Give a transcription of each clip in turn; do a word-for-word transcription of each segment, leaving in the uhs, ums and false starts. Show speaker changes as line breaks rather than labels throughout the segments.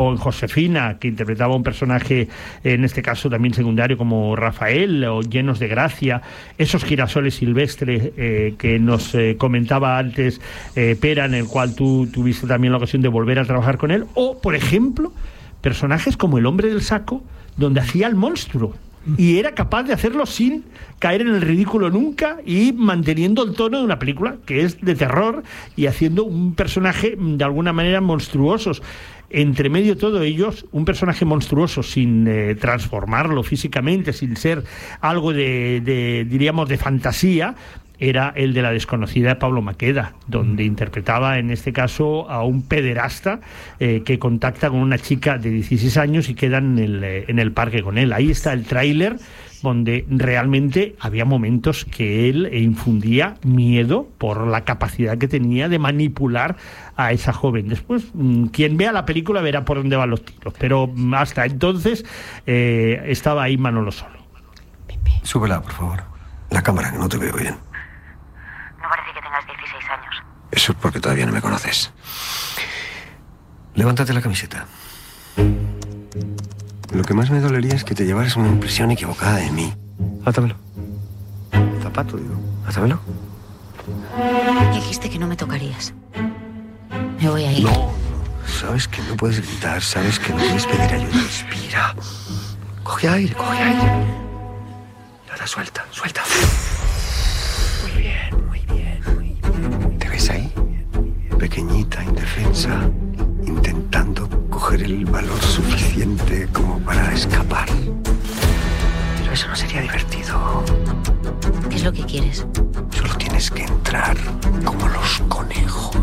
o en Josefina, que interpretaba un personaje, en este caso también secundario, como Rafael, o Llenos de Gracia, esos girasoles silvestres eh, que nos eh, comentaba antes eh, Pera, en el cual tú tuviste también la ocasión de volver a trabajar con él, o, por ejemplo, personajes como El Hombre del Saco, donde hacía el monstruo. Y era capaz de hacerlo sin caer en el ridículo nunca y manteniendo el tono de una película que es de terror y haciendo un personaje de alguna manera monstruosos. Entre medio de todos ellos, un personaje monstruoso sin eh, transformarlo físicamente, sin ser algo de, de, diríamos, de fantasía, era el de La desconocida de Pablo Maqueda, donde interpretaba en este caso a un pederasta eh, que contacta con una chica de dieciséis años y queda en el, eh, en el parque con él. Ahí está el tráiler, donde realmente había momentos que él infundía miedo por la capacidad que tenía de manipular a esa joven. Después, quien vea la película verá por dónde van los tiros, pero hasta entonces eh, estaba ahí Manolo Solo.
Súbela, por favor. La cámara, que no te veo bien.
No parece que tengas dieciséis años.
Eso es porque todavía no me conoces. Levántate la camiseta. Lo que más me dolería es que te llevaras una impresión equivocada de mí. Átamelo. Zapato, digo. Átamelo.
Dijiste que no me tocarías. Me voy a ir.
No. Sabes que no puedes gritar. Sabes que no puedes pedir ayuda. Respira. Coge aire, coge aire. Y ahora suelta, suelta. Muy bien, muy bien, muy bien. ¿Te ves ahí? Pequeñita, indefensa, intentando coger el valor suficiente como para escapar. Pero eso no sería divertido.
¿Qué es lo que quieres?
Solo tienes que entrar como los conejos.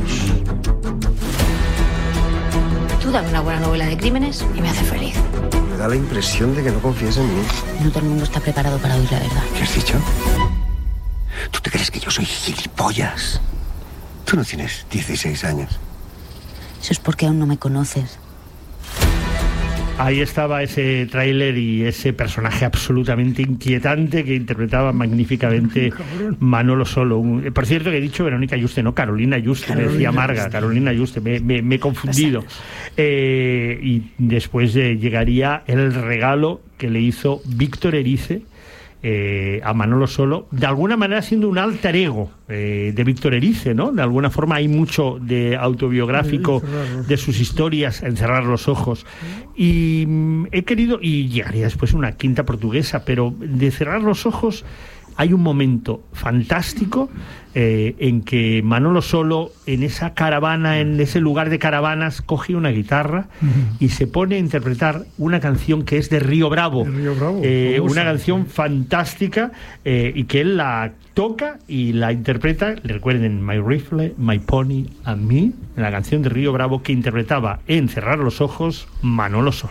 Tú dame una buena novela de crímenes y me hace feliz.
Me da la impresión de que no confías en mí.
No todo el mundo está preparado para oír la verdad.
¿Qué has dicho? ¿Tú te crees que yo soy gilipollas? Tú no tienes dieciséis años.
Eso es porque aún no me conoces.
Ahí estaba ese tráiler y ese personaje absolutamente inquietante que interpretaba magníficamente Manolo Solo. Un, por cierto, que he dicho Verónica Yuste, no, Carolina Yuste, Carolina me decía Marga, Yuste. Carolina Yuste, me, me, me he confundido. Eh, y después eh, llegaría el regalo que le hizo Víctor Erice Eh, a Manolo Solo, de alguna manera siendo un alter ego eh, de Víctor Erice, ¿no? De alguna forma hay mucho de autobiográfico de sus historias, Encerrar los ojos, y mm, he querido, y llegaría después una quinta portuguesa, pero de Cerrar los ojos hay un momento fantástico eh, en que Manolo Solo, en esa caravana, en ese lugar de caravanas, coge una guitarra uh-huh. y se pone a interpretar una canción que es de Río Bravo,
de Río Bravo
eh, una canción fantástica eh, y que él la toca y la interpreta. Recuerden, My Rifle, My Pony and Me, la canción de Río Bravo que interpretaba en Cerrar los ojos Manolo Solo.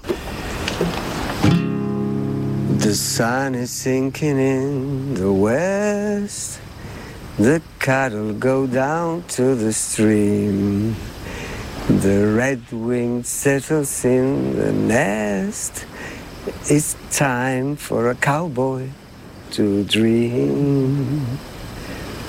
The sun is sinking in the west. The cattle go down to the stream. The red-winged settles in the nest. It's time for a cowboy to dream.